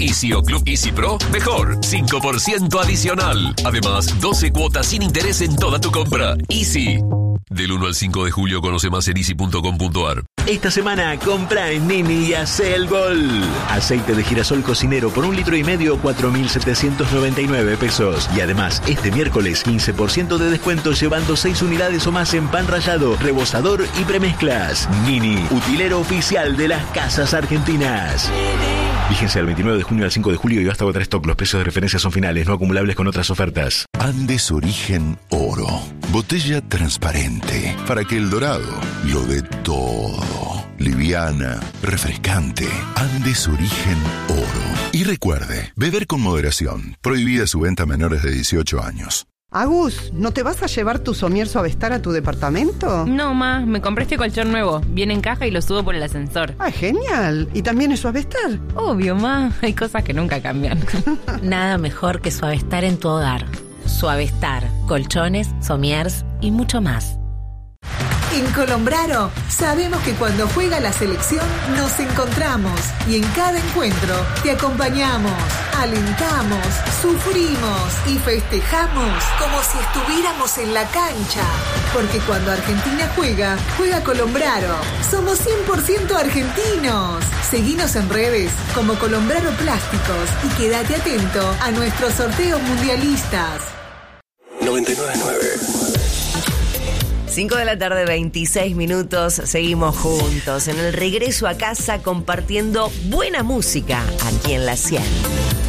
Easy o Club Easy Pro, mejor, 5% adicional. Además, 12 cuotas sin interés en toda tu compra. Easy. Del 1 al 5 de julio conoce más en easy.com.ar. Esta semana compra en Nini y hace el gol. Aceite de girasol cocinero por 1,5 litros, 4.799 pesos. Y además, este miércoles, 15% de descuento llevando 6 unidades o más en pan rallado, rebozador y premezclas. Nini, utilero oficial de las casas argentinas. Vigencia del 29 de junio al 5 de julio y hasta agotar stock. Los precios de referencia son finales, no acumulables con otras ofertas. Andes Origen Oro. Botella transparente para que el dorado lo dé todo. Liviana, refrescante. Andes Origen Oro. Y recuerde, beber con moderación. Prohibida su venta a menores de 18 años. Agus, ¿no te vas a llevar tu somier Suavestar a tu departamento? No, ma, me compré este colchón nuevo. Viene en caja y lo subo por el ascensor. ¡Ah, genial! ¿Y también es Suavestar? Obvio, ma, hay cosas que nunca cambian. Nada mejor que Suavestar en tu hogar. Suavestar, colchones, somiers y mucho más. En Colombraro sabemos que cuando juega la selección nos encontramos y en cada encuentro te acompañamos, alentamos, sufrimos y festejamos como si estuviéramos en la cancha. Porque cuando Argentina juega Colombraro. Somos 100% argentinos. Seguinos en redes como Colombraro Plásticos y quédate atento a nuestros sorteos mundialistas. 99.9. 5 de la tarde, 26 minutos. Seguimos juntos en el regreso a casa compartiendo buena música aquí en La 100.